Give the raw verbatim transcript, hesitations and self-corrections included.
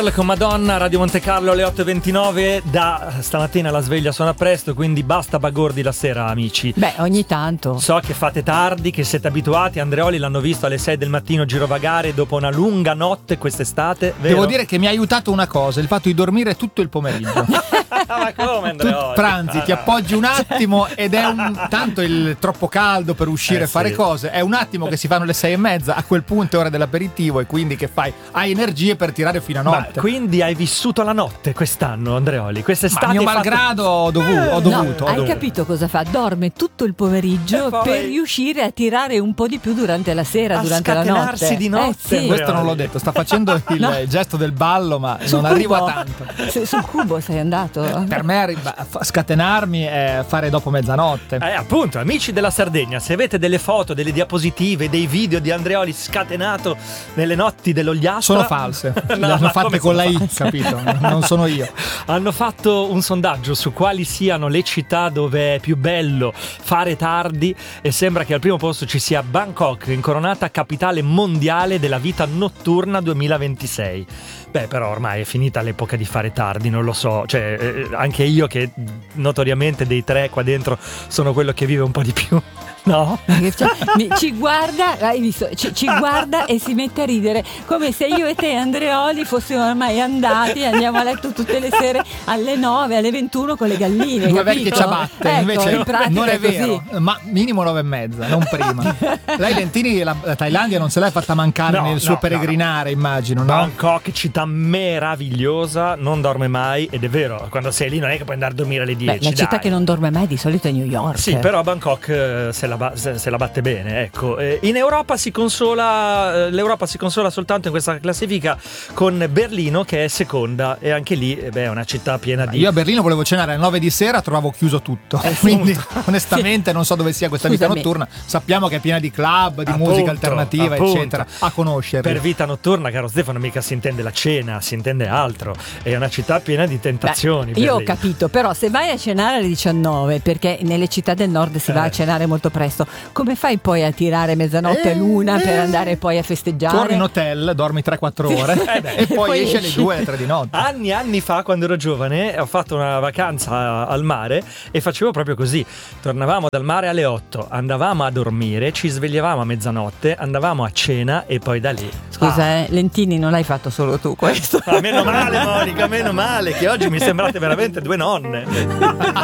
Con Madonna, Radio Monte Carlo alle otto e ventinove. Da stamattina la sveglia suona presto, quindi basta bagordi la sera, amici. Beh, ogni tanto. So che fate tardi, che siete abituati. Andreoli l'hanno visto alle sei del mattino girovagare dopo una lunga notte quest'estate, vero? Devo dire che mi ha aiutato una cosa, il fatto di dormire tutto il pomeriggio. Ma come, Andreoli? Tu pranzi, ti appoggi un attimo ed è un tanto il troppo caldo per uscire eh e fare sì. cose. È un attimo che si fanno le sei e mezza, a quel punto è ora dell'aperitivo e quindi che fai? Hai energie per tirare fino a notte. Ma quindi hai vissuto la notte quest'anno, Andreoli? Quest'estate Ma mio hai malgrado fatto... ho, dovu- ho No, dovuto. ho hai dovuto. capito cosa fa? Dorme tutto il pomeriggio E poi- per riuscire a tirare un po' di più durante la sera, A durante la scatenarsi notte. di notte. Eh, sì. Questo non l'ho detto, sta facendo il, No. il gesto del ballo, ma Sul non arrivo cubo? a tanto. Se- sul cubo sei andato? Per me arri- fa- scatenarmi è fare dopo mezzanotte. Eh, appunto, amici della Sardegna, se avete delle foto, delle diapositive, dei video di Andreoli scatenato nelle notti dell'Ogliastra, Sono false, No, le hanno ma fatte come con la sono I, capito? Non sono io. Hanno fatto un sondaggio su quali siano le città dove è più bello fare tardi e sembra che al primo posto ci sia Bangkok, incoronata capitale mondiale della vita notturna duemilaventisei. Beh, però ormai è finita l'epoca di fare tardi, non lo so, cioè eh, anche io che notoriamente dei tre qua dentro sono quello che vive un po' di più. No? Cioè, mi- ci guarda, hai visto? Ci, ci guarda e si mette a ridere come se io e te, Andreoli, fossimo ormai andati e andiamo a letto tutte le sere alle nove, alle ventuno con le galline. Due capito? vecchie ciabatte, Ecco, invece in pratica non è così. vero, ma minimo nove e mezza, non prima. Lei Lentini la, la Thailandia non se l'è fatta mancare No, nel no, suo no, peregrinare, immagino, no? Bangkok, città meravigliosa, non dorme mai, ed è vero, quando sei lì non è che puoi andare a dormire alle Beh, dieci. la città dai. che non dorme mai di solito è New York. Sì, però a Bangkok eh, se la, ba- se, se la batte bene, ecco. Eh, in Europa si consola, eh, l'Europa si consola soltanto in questa classifica con Berlino che è seconda, e anche lì eh, beh, è una città piena di... Io a Berlino volevo cenare alle nove di sera, trovavo chiuso tutto. Eh, Quindi appunto. onestamente non so dove sia questa Scusami. vita notturna. Sappiamo che è piena di club, di Appunto, musica alternativa, appunto. eccetera. A conoscerli. Per vita notturna, caro Stefano, mica si intende la cena, si intende altro. È una città piena di tentazioni. Beh, io ho Berlino. capito, però se vai a cenare alle diciannove, perché nelle città del nord si va Eh. a cenare molto presto, come fai poi a tirare mezzanotte Eh, l'una per eh. andare poi a festeggiare? Torni in hotel, dormi tre quattro ore Eh beh. e poi, Poi esci alle esci. due alle tre di notte. Anni e anni fa, quando ero giovane, ho fatto una vacanza al mare e facevo proprio così. Tornavamo dal mare alle otto, andavamo a dormire, ci svegliavamo a mezzanotte, andavamo a cena e poi da lì. Scusa, eh, Lentini, non l'hai fatto solo tu questo. Ah, meno male, Monica, meno male, che oggi mi sembrate veramente due nonne.